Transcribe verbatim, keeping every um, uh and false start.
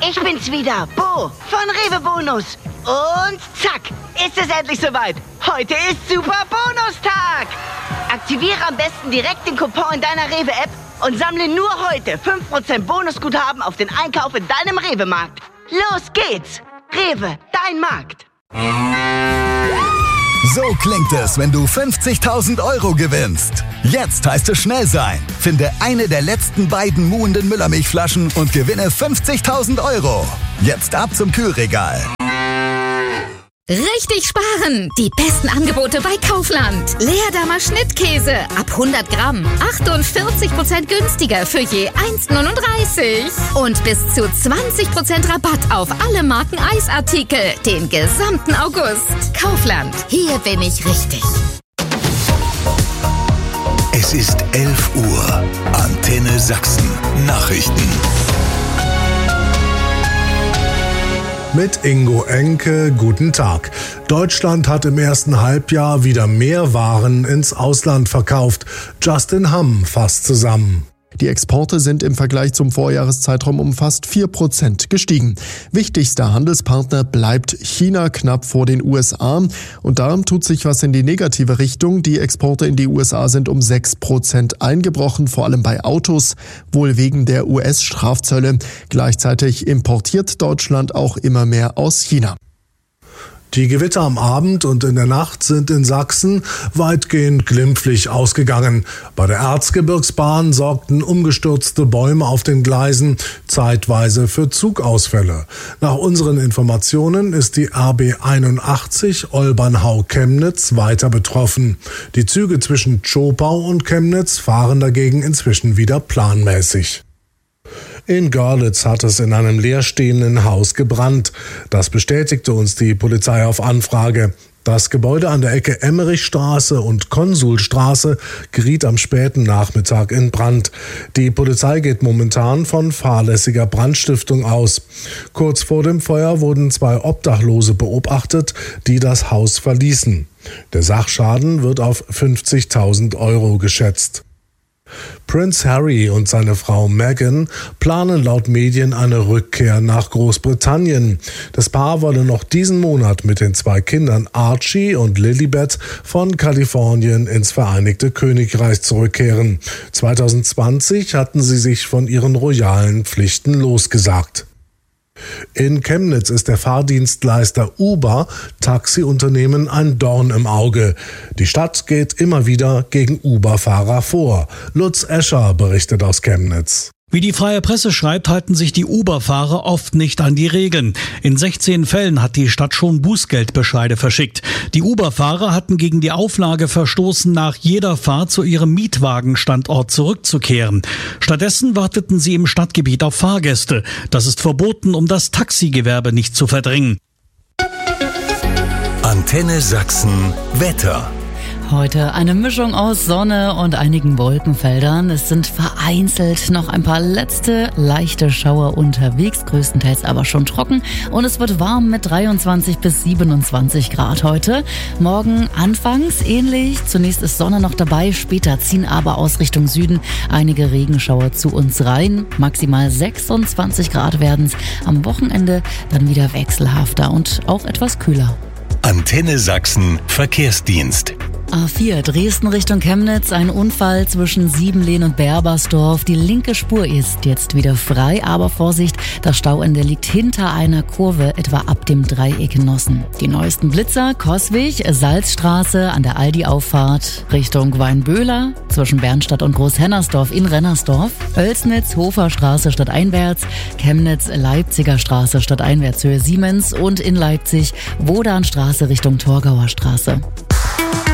Ich bin's wieder, Bo von Rewe Bonus. Und zack, ist es endlich soweit. Heute ist Super Bonustag. Aktiviere am besten direkt den Coupon in deiner Rewe-App und sammle nur heute fünf Prozent Bonusguthaben auf den Einkauf in deinem Rewe-Markt. Los geht's. Rewe, dein Markt. So klingt es, wenn du fünfzigtausend Euro gewinnst. Jetzt heißt es schnell sein. Finde eine der letzten beiden muhenden Müllermilchflaschen und gewinne fünfzigtausend Euro. Jetzt ab zum Kühlregal. Richtig sparen! Die besten Angebote bei Kaufland. Leerdammer Schnittkäse ab hundert Gramm. achtundvierzig Prozent günstiger für je eins Komma neununddreißig. Und bis zu zwanzig Prozent Rabatt auf alle Marken Eisartikel. Den gesamten August. Kaufland. Hier bin ich richtig. Es ist elf Uhr. Antenne Sachsen. Nachrichten. Mit Ingo Enke, guten Tag. Deutschland hat im ersten Halbjahr wieder mehr Waren ins Ausland verkauft. Justin Hamm fasst zusammen. Die Exporte sind im Vergleich zum Vorjahreszeitraum um fast vier Prozent gestiegen. Wichtigster Handelspartner bleibt China knapp vor den U S A. Und da tut sich was in die negative Richtung. Die Exporte in die U S A sind um sechs Prozent eingebrochen, vor allem bei Autos, wohl wegen der U S-Strafzölle. Gleichzeitig importiert Deutschland auch immer mehr aus China. Die Gewitter am Abend und in der Nacht sind in Sachsen weitgehend glimpflich ausgegangen. Bei der Erzgebirgsbahn sorgten umgestürzte Bäume auf den Gleisen zeitweise für Zugausfälle. Nach unseren Informationen ist die R B einundachtzig Olbernhau-Chemnitz weiter betroffen. Die Züge zwischen Zschopau und Chemnitz fahren dagegen inzwischen wieder planmäßig. In Görlitz hat es in einem leerstehenden Haus gebrannt. Das bestätigte uns die Polizei auf Anfrage. Das Gebäude an der Ecke Emmerichstraße und Konsulstraße geriet am späten Nachmittag in Brand. Die Polizei geht momentan von fahrlässiger Brandstiftung aus. Kurz vor dem Feuer wurden zwei Obdachlose beobachtet, die das Haus verließen. Der Sachschaden wird auf fünfzigtausend Euro geschätzt. Prince Harry und seine Frau Meghan planen laut Medien eine Rückkehr nach Großbritannien. Das Paar wolle noch diesen Monat mit den zwei Kindern Archie und Lilibet von Kalifornien ins Vereinigte Königreich zurückkehren. zwanzig zwanzig hatten sie sich von ihren royalen Pflichten losgesagt. In Chemnitz ist der Fahrdienstleister Uber Taxiunternehmen ein Dorn im Auge. Die Stadt geht immer wieder gegen Uber-Fahrer vor. Lutz Escher berichtet aus Chemnitz. Wie die Freie Presse schreibt, halten sich die Uber-Fahrer oft nicht an die Regeln. In sechzehn Fällen hat die Stadt schon Bußgeldbescheide verschickt. Die Uber-Fahrer hatten gegen die Auflage verstoßen, nach jeder Fahrt zu ihrem Mietwagenstandort zurückzukehren. Stattdessen warteten sie im Stadtgebiet auf Fahrgäste. Das ist verboten, um das Taxigewerbe nicht zu verdrängen. Antenne Sachsen Wetter. Heute eine Mischung aus Sonne und einigen Wolkenfeldern. Es sind vereinzelt noch ein paar letzte leichte Schauer unterwegs, größtenteils aber schon trocken. Und es wird warm mit dreiundzwanzig bis siebenundzwanzig Grad heute. Morgen anfangs ähnlich. Zunächst ist Sonne noch dabei, später ziehen aber aus Richtung Süden einige Regenschauer zu uns rein. Maximal sechsundzwanzig Grad werden's. Am Wochenende dann wieder wechselhafter und auch etwas kühler. Antenne Sachsen Verkehrsdienst. A vier Dresden Richtung Chemnitz, ein Unfall zwischen Siebenlehn und Berbersdorf. Die linke Spur ist jetzt wieder frei, aber Vorsicht, das Stauende liegt hinter einer Kurve, etwa ab dem Dreieck Nossen. Die neuesten Blitzer, Coswig, Salzstraße an der Aldi-Auffahrt Richtung Weinböhler, zwischen Bernstadt und Großhennersdorf in Rennersdorf, Oelsnitz, Hoferstraße stadteinwärts, Chemnitz, Leipziger Straße stadteinwärts Höhe Siemens und in Leipzig Wodanstraße Richtung Torgauer Straße.